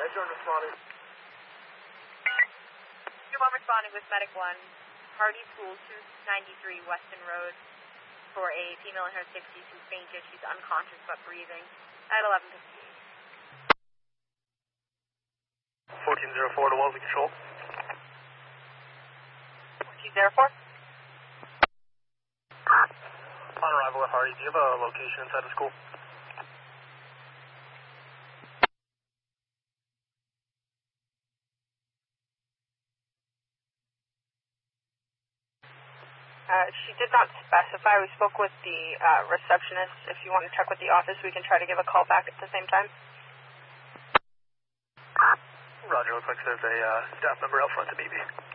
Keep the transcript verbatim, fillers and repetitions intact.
John responding. I'm responding with Medic one, Hardy School, two ninety-three Weston Road, for a female in her sixties who fainted. She's unconscious but breathing at eleven fifty-eight. fourteen oh four to Wellesley Control. fourteen oh four. On arrival at Hardy, do you have a location inside the school? Uh, she did not specify. We spoke with the uh, receptionist. If you want to check with the office, we can try to give a call back at the same time. Roger, looks like there's a uh, staff member out front to meet me.